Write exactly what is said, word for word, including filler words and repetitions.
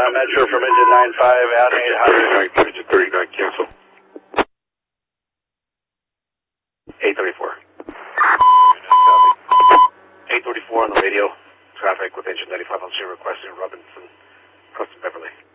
Metro from engine nine five out eight hundred. Engine thirty-nine, cancel. eight thirty-four. eight thirty-four on the radio. Traffic with engine ninety-five on zero requesting Robinson, Preston Beverly.